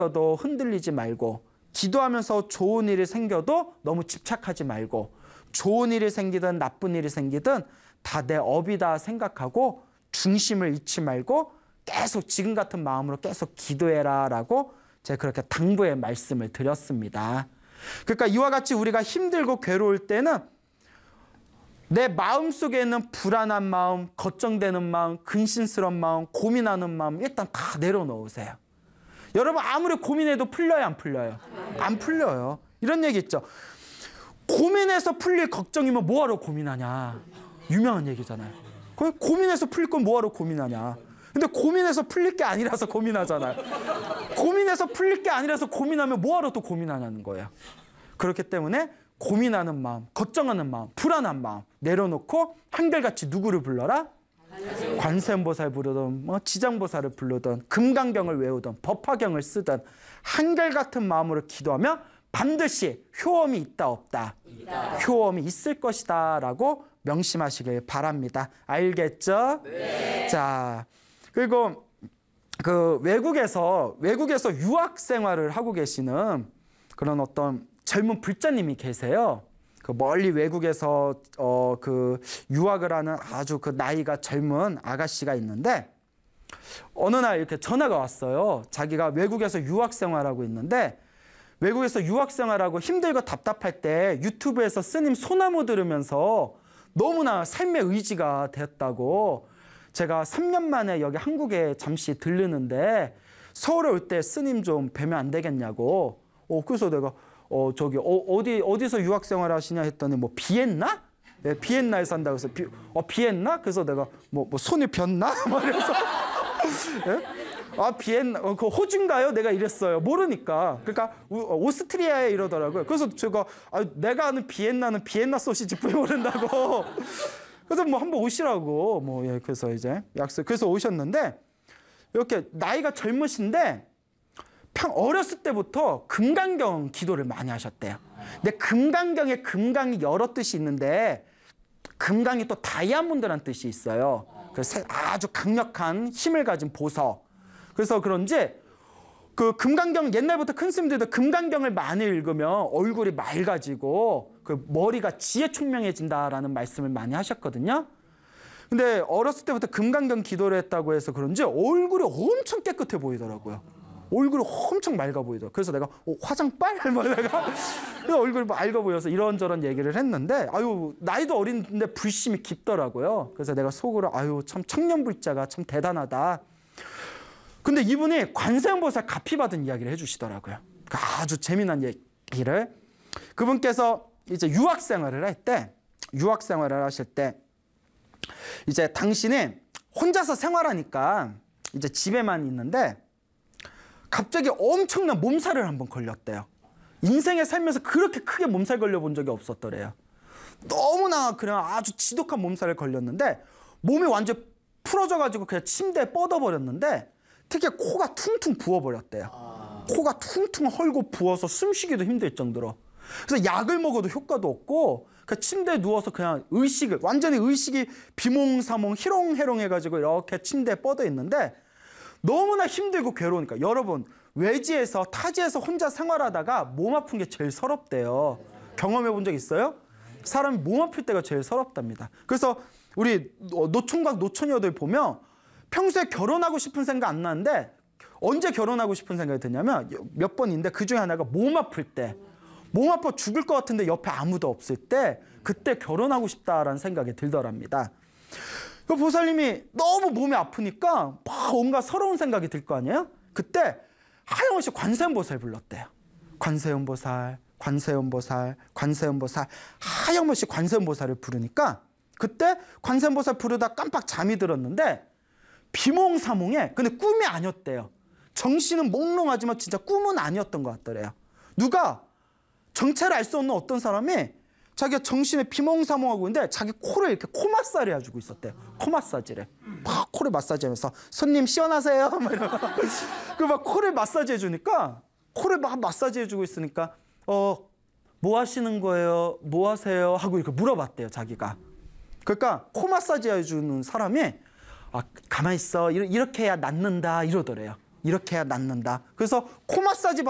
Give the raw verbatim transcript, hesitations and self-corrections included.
도 흔들리지 말고, 기도하면서 좋은 일이 생겨도 너무 집착하지 말고, 좋은 일이 생기든 나쁜 일이 생기든 다 내 업이다 생각하고 중심을 잃지 말고 계속 지금 같은 마음으로 계속 기도해라 라고 제가 그렇게 당부의 말씀을 드렸습니다. 그러니까 이와 같이 우리가 힘들고 괴로울 때는 내 마음속에 있는 불안한 마음, 걱정되는 마음, 근심스러운 마음, 고민하는 마음 일단 다 내려놓으세요. 여러분 아무리 고민해도 풀려요, 안 풀려요? 안 풀려요. 이런 얘기 있죠. 고민해서 풀릴 걱정이면 뭐하러 고민하냐. 유명한 얘기잖아요. 고민해서 풀릴 건 뭐하러 고민하냐. 근데 고민해서 풀릴 게 아니라서 고민하잖아요. 고민해서 풀릴 게 아니라서 고민하면 뭐하러 또 고민하냐는 거예요. 그렇기 때문에 고민하는 마음, 걱정하는 마음, 불안한 마음 내려놓고 한결같이 누구를 불러라? 관세음보살 부르든 뭐 지장보살을 부르든 금강경을 외우든 법화경을 쓰든 한결같은 마음으로 기도하면 반드시 효험이 있다 없다? 있다. 효험이 있을 것이다 라고 명심하시길 바랍니다. 알겠죠? 네. 자, 그리고 그 외국에서 외국에서 유학 생활을 하고 계시는 그런 어떤 젊은 불자님이 계세요. 그 멀리 외국에서 어 그 유학을 하는 아주 그 나이가 젊은 아가씨가 있는데 어느 날 이렇게 전화가 왔어요. 자기가 외국에서 유학 생활하고 있는데 외국에서 유학 생활하고 힘들고 답답할 때 유튜브에서 스님 소나무 들으면서 너무나 삶의 의지가 됐다고, 제가 삼 년 만에 여기 한국에 잠시 들르는데 서울에 올 때 스님 좀 뵈면 안 되겠냐고. 어, 그래서 내가 어 저기 어, 어디 어디서 유학 생활 하시냐 했더니 뭐 비엔나? 네, 비엔나에 산다고 해서 비, 어 비엔나? 그래서 내가 뭐, 뭐 손이 변나? 그래서 네? 아 비엔나 어, 그 호주인가요? 내가 이랬어요. 모르니까. 그러니까 오, 오스트리아에 이러더라고요. 그래서 제가 아, 내가 아는 비엔나는 비엔나 소시지뿐이 모른다고. 그래서 뭐 한번 오시라고 뭐 예, 그래서 이제 약속 그래서 오셨는데 이렇게 나이가 젊으신데 평 어렸을 때부터 금강경 기도를 많이 하셨대요. 근데 금강경에 금강이 여러 뜻이 있는데 금강이 또 다이아몬드라는 뜻이 있어요. 그래서 아주 강력한 힘을 가진 보석. 그래서 그런지 그 금강경 옛날부터 큰 스님들도 금강경을 많이 읽으면 얼굴이 맑아지고 그 머리가 지혜총명해진다라는 말씀을 많이 하셨거든요. 근데 어렸을 때부터 금강경 기도를 했다고 해서 그런지 얼굴이 엄청 깨끗해 보이더라고요. 얼굴이 엄청 맑아 보이더라고요. 그래서 내가 어, 화장빨? 뭐 내가 얼굴이 맑아 보여서 이런저런 얘기를 했는데 아유 나이도 어린데 불심이 깊더라고요. 그래서 내가 속으로 아유 참 청년불자가 참 대단하다. 근데 이분이 관세음보살 가피 받은 이야기를 해주시더라고요. 아주 재미난 얘기를. 그분께서 이제 유학 생활을 할 때, 유학 생활을 하실 때, 이제 당신이 혼자서 생활하니까 이제 집에만 있는데 갑자기 엄청난 몸살을 한번 걸렸대요. 인생에 살면서 그렇게 크게 몸살 걸려본 적이 없었더래요. 너무나 그냥 아주 지독한 몸살을 걸렸는데 몸이 완전 풀어져가지고 그냥 침대에 뻗어버렸는데 특히 코가 퉁퉁 부어버렸대요. 아... 코가 퉁퉁 헐고 부어서 숨쉬기도 힘들 정도로. 그래서 약을 먹어도 효과도 없고 그 침대에 누워서 그냥 의식을 완전히 의식이 비몽사몽 희롱해롱해가지고 이렇게 침대에 뻗어 있는데 너무나 힘들고 괴로우니까 여러분 외지에서 타지에서 혼자 생활하다가 몸 아픈 게 제일 서럽대요. 경험해 본 적 있어요? 사람이 몸 아플 때가 제일 서럽답니다. 그래서 우리 노총각 노처녀들 보면 평소에 결혼하고 싶은 생각 안 나는데 언제 결혼하고 싶은 생각이 드냐면 몇 번인데 그중에 하나가 몸 아플 때, 몸 아파 죽을 것 같은데 옆에 아무도 없을 때 그때 결혼하고 싶다라는 생각이 들더랍니다. 그 보살님이 너무 몸이 아프니까 막 온갖 서러운 생각이 들 거 아니에요? 그때 하염없이 관세음보살 불렀대요. 관세음보살, 관세음보살, 관세음보살, 하염없이 관세음보살을 부르니까 그때 관세음보살 부르다 깜빡 잠이 들었는데 비몽사몽에, 근데 꿈이 아니었대요. 정신은 몽롱하지만 진짜 꿈은 아니었던 것 같더래요. 누가 정체를 알 수 없는 어떤 사람이 자기가 정신에 비몽사몽하고 있는데 자기 코를 이렇게 코 마사지를 해주고 있었대요. 코 마사지를 막 코를 마사지하면서 손님 시원하세요? 막 이러고 그 막 코를 마사지 해주니까 코를 막 마사지 해주고 있으니까 어 뭐 하시는 거예요? 뭐 하세요? 하고 이렇게 물어봤대요. 자기가. 그러니까 코 마사지 해주는 사람이 아 가만히 있어 이렇게 해야 낫는다 이러더래요. 이렇게 해야 낫는다. 그래서 코 마사지